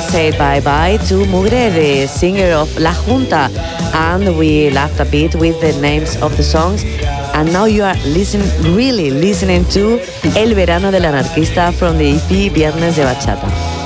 said bye-bye to Mugre, the singer of La Junta, and we laughed a bit with the names of the songs. And now you are really listening to El Verano del Anarquista from the EP Viernes de Bachata.